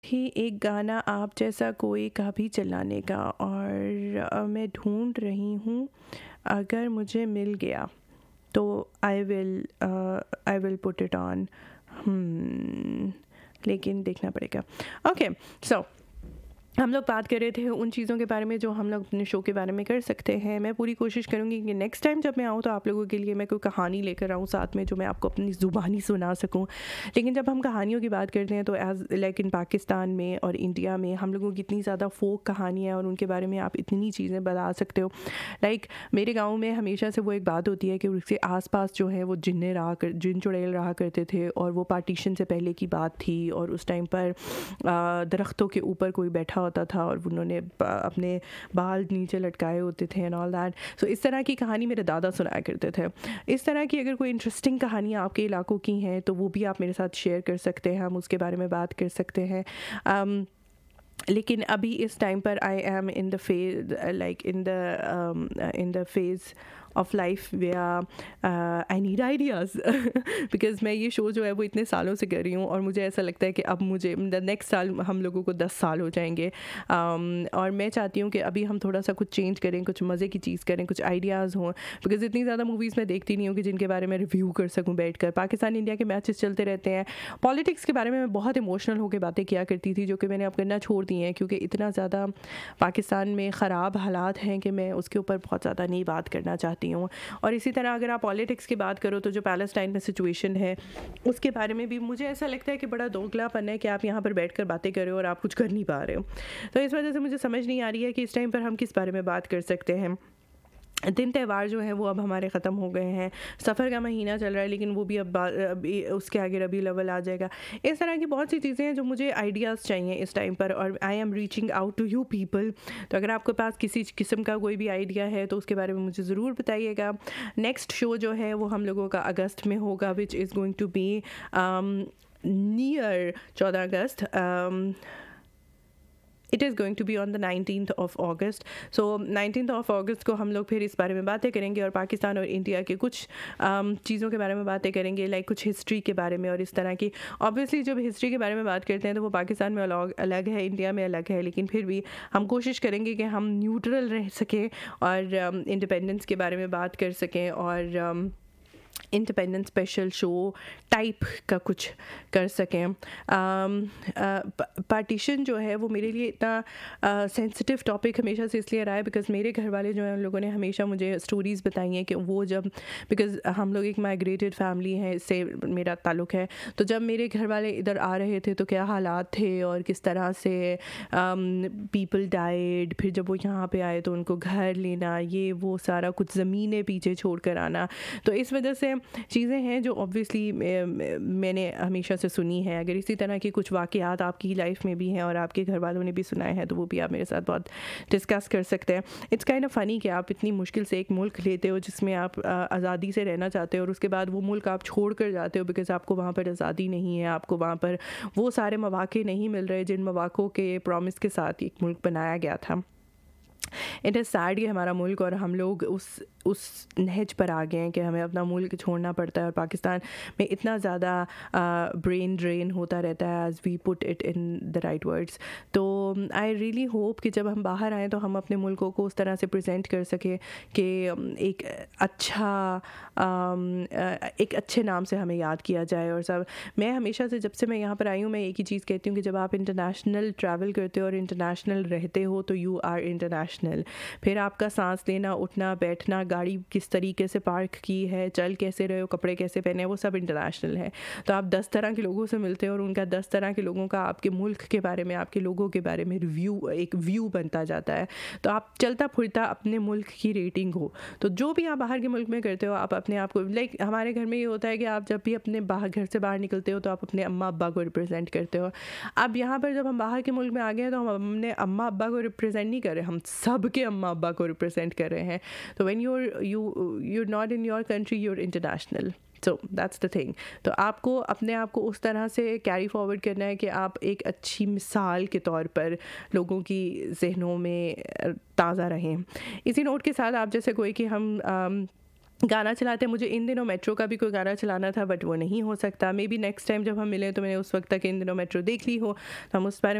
ही एक गाना आप जैसा कोई कभी चलाने का, और मैं ढूंढ रही हूँ, अगर मुझे मिल गया तो I will put it on. लेकिन देखना पड़ेगा। ओके, सो हम लोग बात कर रहे थे उन चीज़ों के बारे में जो हम लोग अपने शो के बारे में कर सकते हैं। मैं पूरी कोशिश करूँगी कि नेक्स्ट टाइम जब मैं आऊँ तो आप लोगों के लिए मैं कोई कहानी लेकर आऊँ साथ में, जो मैं आपको अपनी ज़ुबानी सुना सकूँ। लेकिन जब हम कहानियों की बात करते हैं तो एज लाइक इन पाकिस्तान में और इंडिया में हम लोगों की इतनी ज़्यादा फोक कहानियाँ और उनके बारे में आप इतनी चीज़ें बता सकते हो। लाइक मेरे गाँव में हमेशा से वो एक बात होती है कि उसके आसपास जो है वो जिन चुड़ैल रहा करते थे, और वो पार्टीशन से पहले की बात थी, और उस टाइम पर दरख्तों के ऊपर कोई बैठा होता था और उन्होंने अपने बाल नीचे लटकाए होते थे एंड ऑल दैट। सो इस तरह की कहानी मेरे दादा सुनाया करते थे। इस तरह की अगर कोई इंटरेस्टिंग कहानियाँ आपके इलाकों की हैं तो वो भी आप मेरे साथ शेयर कर सकते हैं, हम उसके बारे में बात कर सकते हैं। लेकिन अभी इस टाइम पर I am in the phase, like in the phase of life where I need ideas because मैं ये शो जो है वो इतने सालों से कर रही हूँ, और मुझे ऐसा लगता है कि अब मुझे नेक्स्ट साल हम लोगों को 10 साल हो जाएंगे। और मैं चाहती हूँ कि अभी हम थोड़ा सा कुछ चेंज करें, कुछ मज़े की चीज़ करें, कुछ आइडियाज़ हों, बिकॉज इतनी ज़्यादा मूवीज़ मैं देखती नहीं हूँ कि जिनके बारे में रिव्यू कर सकूँ बैठ कर। पाकिस्तान इंडिया के मैचेस चलते रहते हैं। पॉलिटिक्स के बारे में मैं बहुत इमोशनल होकर बातें किया करती थी, जो कि मैंने अब करना छोड़ दी हैं, क्योंकि इतना ज़्यादा पाकिस्तान में ख़राब हालात हैं कि मैं उसके ऊपर बहुत ज़्यादा नहीं बात करना चाहती हूँ। और इसी तरह अगर आप पॉलिटिक्स की बात करो तो जो पैलेस्टाइन में सिचुएशन है उसके बारे में भी मुझे ऐसा लगता है कि बड़ा दोगलापन है कि आप यहाँ पर बैठकर बातें कर रहे हो और आप कुछ कर नहीं पा रहे हो। तो इस वजह से मुझे समझ नहीं आ रही है कि इस टाइम पर हम किस बारे में बात कर सकते हैं। दिन त्यौहार जो है वो अब हमारे ख़त्म हो गए हैं, सफ़र का महीना चल रहा है, लेकिन वो भी अब उसके आगे रबी लेवल आ जाएगा। इस तरह की बहुत सी चीज़ें हैं जो मुझे आइडियाज़ चाहिए इस टाइम पर, और I am reaching out to you people. तो अगर आपके पास किसी किस्म का कोई भी आइडिया है तो उसके बारे में मुझे ज़रूर बताइएगा। नेक्स्ट शो जो है वो हम लोगों का अगस्त में होगा, which is going to be near 14 August. It is going to be on the 19th of August। So 19th of August को हम लोग फिर इस बारे में बातें करेंगे, और पाकिस्तान और इंडिया के कुछ चीज़ों के बारे में बातें करेंगे, लाइक कुछ हिस्ट्री के बारे में और इस तरह की। ऑब्वियसली जब हिस्ट्री के बारे में बात करते हैं तो वो पाकिस्तान में अलग है, इंडिया में अलग है, लेकिन फिर भी हम कोशिश करेंगे कि हम न्यूट्रल रह सकें और इंडिपेंडेंस के बारे में बात कर सकें, और इंडिपेंडेंस स्पेशल शो टाइप का कुछ कर सकें। पार्टीशन जो है वो मेरे लिए इतना सेंसिटिव टॉपिक हमेशा से इसलिए रहा है बिकॉज मेरे घर वाले जो हैं उन लोगों ने हमेशा मुझे स्टोरीज़ बताई हैं कि वो जब, बिकॉज हम लोग एक माइग्रेटेड फैमिली है, इससे मेरा ताल्लुक़ है, तो जब मेरे घर वाले इधर आ रहे थे तो क्या हालात थे और किस तरह से पीपल डाइड, फिर जब वो यहाँ पे आए तो उनको घर लेना, ये वो सारा कुछ, ज़मीनें पीछे छोड़ कर आना। तो इस वजह से चीज़ें हैं जो ऑब्वियसली मैंने हमेशा से सुनी है। अगर इसी तरह के कुछ वाक़यात आपकी लाइफ में भी हैं और आपके घर वालों ने भी सुनाए हैं तो वो भी आप मेरे साथ बहुत डिस्कस कर सकते हैं। इट्स काइंड ऑफ फ़नी कि आप इतनी मुश्किल से एक मुल्क लेते हो जिसमें आप आज़ादी से रहना चाहते हो, और उसके बाद वो मुल्क आप छोड़ कर जाते हो बिकॉज़ आपको वहाँ पर आज़ादी नहीं है, आपको वहाँ पर वो सारे मौक़े नहीं मिल रहे जिन मौक़ों के प्रॉमिस के साथ एक मुल्क बनाया गया था। इट इज़ सैड कि हमारा मुल्क और हम लोग उस नहज पर आ गए हैं कि हमें अपना मुल्क छोड़ना पड़ता है, और पाकिस्तान में इतना ज़्यादा ब्रेन ड्रेन होता रहता है, as we put it in the right words. तो आई रियली होप कि जब हम बाहर आएँ तो हम अपने मुल्कों को उस तरह से प्रेजेंट कर सकें कि एक एक अच्छे नाम से हमें याद किया जाए। और सब, मैं हमेशा से जब से मैं यहाँ पर आई हूँ मैं एक ही चीज़ कहती हूँ कि जब आप इंटरनेशनल ट्रैवल करते हो और इंटरनेशनल रहते हो तो यू आर इंटरनेशनल। फिर आपका सांस लेना, उठना, बैठना, गाड़ी किस तरीके से पार्क की है, चल कैसे रहे हो, कपड़े कैसे पहने, वो सब इंटरनेशनल है। तो आप 10 तरह के लोगों से मिलते हो और उनका 10 तरह के लोगों का आपके मुल्क के बारे में, आपके लोगों के बारे में एक व्यू बनता जाता है। तो आप चलता फिरता अपने मुल्क की रेटिंग हो। तो जो भी आप बाहर के मुल्क में करते हो आप अपने आप को, लाइक हमारे घर में ये होता है कि आप जब भी अपने घर से बाहर निकलते हो तो आप अपने अम्मा अब्बा को रिप्रेजेंट करते हो। अब यहाँ पर जब हम बाहर के मुल्क में आ गए हैं तो हम अपने अम्मा अब्बा को रिप्रेजेंट नहीं कर रहे, हम सब के अम्मा अब्बा को रिप्रेजेंट कर रहे हैं। तो when you're not in your country, you're international. So that's the thing. तो आपको अपने आप को उस तरह से कैरी फॉरवर्ड करना है कि आप एक अच्छी मिसाल के तौर पर लोगों की जहनों में ताज़ा रहें। इसी नोट के साथ आप जैसे कोई कि हम गाना चलाते मुझे इन दिनों मेट्रो का भी कोई गाना चलाना था, बट वो नहीं हो सकता। मे बी नेक्स्ट टाइम जब हम मिलें तो मैंने उस वक्त तक इन दिनों मेट्रो देख ली हो, तो हम उस बारे